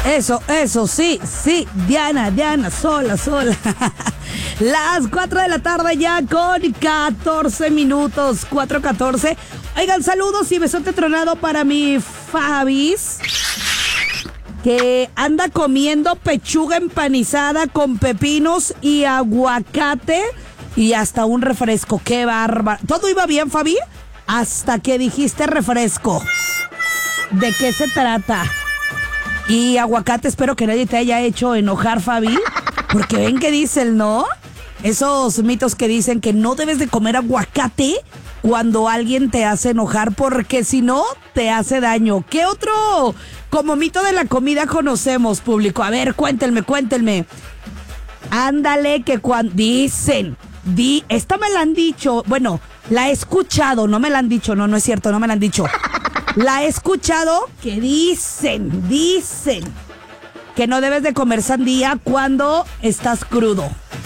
sí, Diana, sola. Las 4 de la tarde ya con 14 minutos, 4:14. Oigan, saludos y besote tronado para mi Fabis, que anda comiendo pechuga empanizada con pepinos y aguacate y hasta un refresco. ¡Qué bárbaro! ¿Todo iba bien, Fabi? Hasta que dijiste refresco. ¿De qué se trata? Y aguacate, espero que nadie te haya hecho enojar, Fabi, porque ven que dicen, ¿no? Esos mitos que dicen que no debes de comer aguacate cuando alguien te hace enojar, porque si no, te hace daño. ¿Qué otro como mito de la comida conocemos, público? A ver, cuéntenme. Ándale, que cuando dicen, esta me la han dicho, bueno, la he escuchado, no me la han dicho, no es cierto, no me la han dicho. La he escuchado que dicen que no debes de comer sandía cuando estás crudo.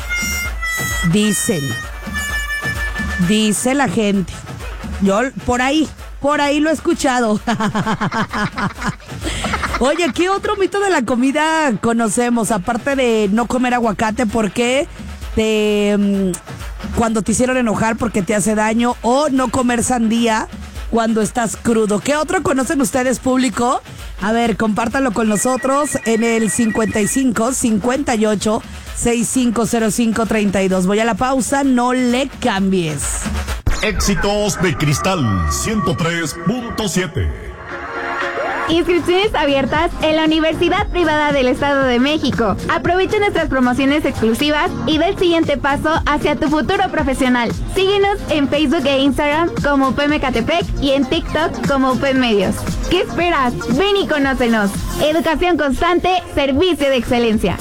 Dice la gente. Yo por ahí lo he escuchado. Oye, ¿qué otro mito de la comida conocemos? Aparte de no comer aguacate, ¿por qué cuando te hicieron enojar porque te hace daño? O no comer sandía cuando estás crudo. ¿Qué otro conocen ustedes, público? A ver, compártanlo con nosotros en el 55 58 6505 32. Voy a la pausa, no le cambies. Éxitos de Cristal 103.7. Inscripciones abiertas en la Universidad Privada del Estado de México. Aprovecha nuestras promociones exclusivas y da el siguiente paso hacia tu futuro profesional. Síguenos en Facebook e Instagram como UPM Ecatepec y en TikTok como UPM Medios. ¿Qué esperas? Ven y conócenos. Educación constante, servicio de excelencia.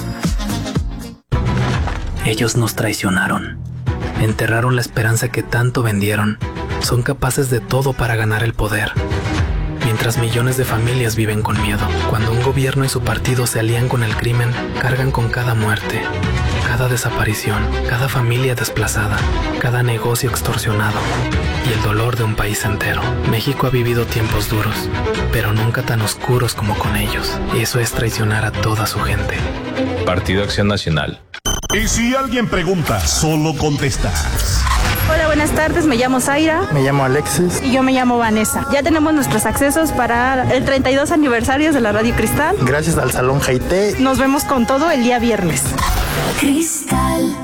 Ellos nos traicionaron. Enterraron la esperanza que tanto vendieron. Son capaces de todo para ganar el poder. Mientras millones de familias viven con miedo. Cuando un gobierno y su partido se alían con el crimen, cargan con cada muerte, cada desaparición, cada familia desplazada, cada negocio extorsionado y el dolor de un país entero. México ha vivido tiempos duros, pero nunca tan oscuros como con ellos. Y eso es traicionar a toda su gente. Partido Acción Nacional. Y si alguien pregunta, solo contestas. Hola, buenas tardes, me llamo Zaira. Me llamo Alexis. Y yo me llamo Vanessa. Ya tenemos nuestros accesos para el 32 aniversario de la Radio Cristal. Gracias al Salón Jaité. Nos vemos con todo el día viernes. Cristal.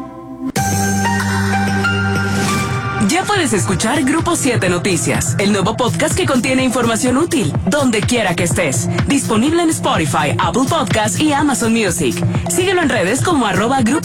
Ya puedes escuchar Grupo 7 Noticias, el nuevo podcast que contiene información útil, donde quiera que estés. Disponible en Spotify, Apple Podcasts y Amazon Music. Síguelo en redes como @Grupo